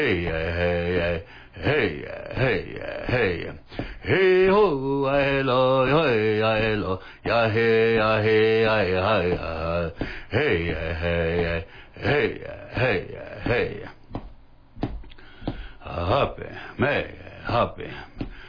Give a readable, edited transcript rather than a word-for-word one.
hey, hey, hey, hey, hey, hey, ho, hello, hello, ya, hey, ya, hey, ya, hey, hey, hey, hey, hey, happy, may, happy.